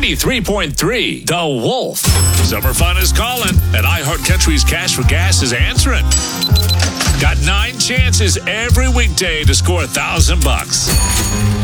93.3 The Wolf. Summer fun is calling, and iHeartCountry's Cash for Gas is answering. Got 9 chances every weekday to score $1,000.